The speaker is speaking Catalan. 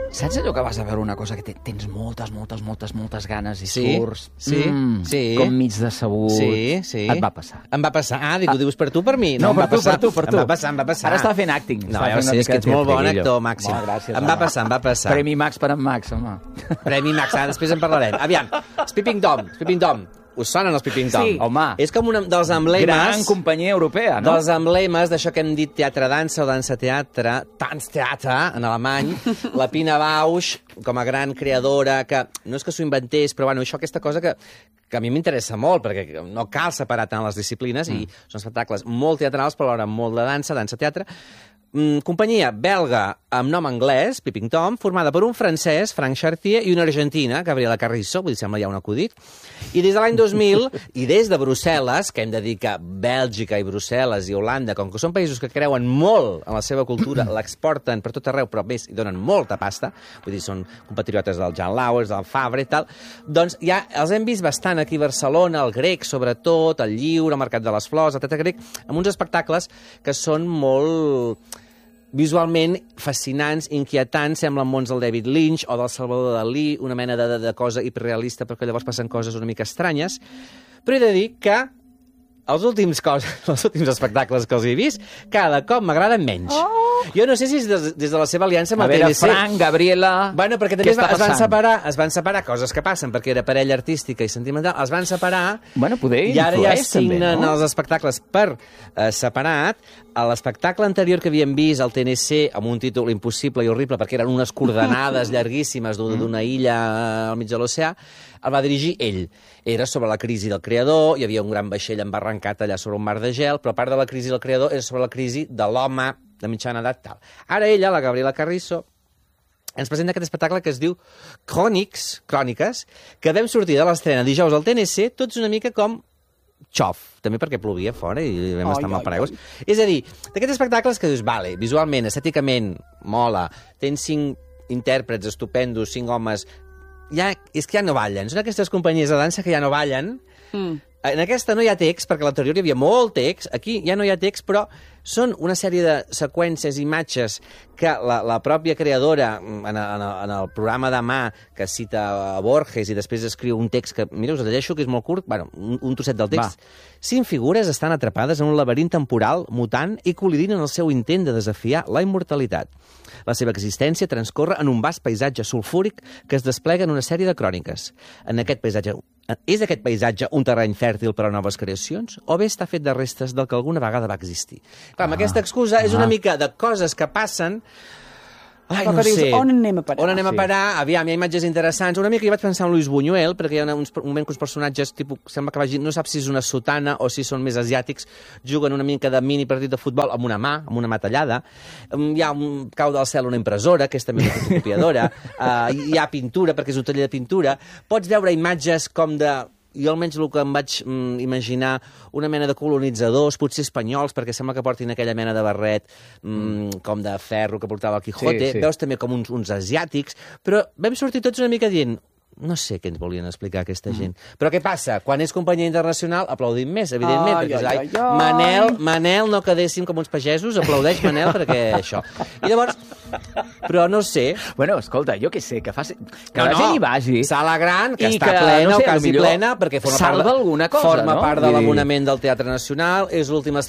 Saps allò que vas a veure una cosa que tens moltes ganes i surts? Sí. Com mig decebut. Sí. Et va passar. Em va passar. Ho dius per tu, per mi? No, per tu. Em va passar. Ara estava fent acting. No, ja ho sé, és que ets molt bon actor, Màxim. Gràcies. Em va passar. Premi Max per en Max, home. Premi Max, després en parlarem. Aviam, els Peeping Tom. Us sonen els Peeping Tom? Sí, home. És com un dels emblemes... Gran companyia europea, no? Dels emblemes d'això que hem dit teatre-dansa o dansa-teatre, Tanztheater, en alemany, la Pina Bausch, com a gran creadora, que no és que s'ho inventés, però bueno, aquesta cosa que a mi m'interessa molt, perquè no cal separar tant les disciplines, i són espectacles molt teatrals, però alhora molt de dansa-teatre. Companyia belga amb nom anglès, Peeping Tom, formada per un francès, Frank Chartier, i una argentina, Gabriela Carrizo, vull dir, sembla ja un acudit. I des de l'any 2000, i des de Brussel·les, que hem de dir que Bèlgica i Brussel·les i Holanda, com que són països que creuen molt en la seva cultura, l'exporten per tot arreu, però més, hi donen molta pasta, vull dir, són compatriotes del Jan Lauwers, del Fabre i tal, doncs ja els hem vist bastant aquí a Barcelona, el Grec, sobretot, el Lliure, el Mercat de les Flors, el Teatre Grec, amb uns espectacles que són molt visualment fascinants, inquietants, semblen mons del David Lynch o del Salvador Dalí, una mena de cosa hiperrealista, perquè llavors passen coses una mica estranyes. Però he de dir que els últims espectacles que els he vist, cada cop m'agraden menys. Jo no sé si és des de la seva aliança amb el TNC. A veure, Frank, Gabriela... Bueno, perquè també es van separar coses que passen, perquè era parella artística i sentimental, els van separar... Bueno, poder i ara ja signen també, no? els espectacles per separat. A l'espectacle anterior que havíem vist al TNC, amb un títol impossible i horrible, perquè eren unes coordenades llarguíssimes d'una illa al mig de l'oceà, el va dirigir ell. Era sobre la crisi del creador, hi havia un gran vaixell embarrancat allà sobre un mar de gel, però a part de la crisi del creador era sobre la crisi de l'home de mitjana edat tal. Ara ella, la Gabriela Carrizo, ens presenta aquest espectacle que es diu Cròniques, que vam sortir de l'estrena dijous al TNC, tots una mica com xof, també perquè plovia fora i vam estar amb el paraigües. És a dir, d'aquests espectacles que dius, vale, visualment, estèticament, mola, tens 5 intèrprets estupendos, 5 homes, és que ja no ballen. Són aquestes companyies de dansa que ja no ballen. En aquesta no hi ha text, perquè a l'anterior hi havia molt text, aquí ja no hi ha text, però són una sèrie de seqüències, imatges, que la pròpia creadora, en el programa de mà, que cita a Borges i després escriu un text que, mira, us el llegeixo, que és molt curt, bueno, un trosset del text. 5 figures estan atrapades en un laberint temporal, mutant, i col·lidint en el seu intent de desafiar la immortalitat. La seva existència transcorre en un vast paisatge sulfúric que es desplega en una sèrie de cròniques. És aquest paisatge un terreny fèrtil per a noves creacions o bé està fet de restes del que alguna vegada va existir? Clar, amb aquesta excusa és una mica de coses que passen... Ai, no sé. On anem a parar? On anem a parar? Aviam, hi ha imatges interessants. Una mica jo vaig pensar en Luis Buñuel, perquè hi ha un moment que uns personatges, tipus, sembla que vagi, no sap si és una sotana o si són més asiàtics, juguen una mica de mini partit de futbol amb una mà tallada. Hi ha un cau del cel una impressora, que és també una fotocopiadora. Hi ha pintura, perquè és un taller de pintura. Pots veure imatges com de... Jo almenys el que em vaig imaginar, una mena de colonitzadors, potser espanyols, perquè sembla que portin aquella mena de barret com de ferro que portava el Quijote. Sí. Veus també com uns asiàtics, però vam sortir tots una mica dient... No sé què ens volien explicar aquesta gent. Però què passa? Quan és companyia internacional, aplaudim més, evidentment. Manel, no quedéssim com uns pagesos, aplaudeix Manel perquè això. I llavors, però no sé... Bueno, escolta, jo què sé, que la gent hi vagi... Sala gran, que està plena o quasi plena, perquè forma part de l'abonament del Teatre Nacional, és l'últim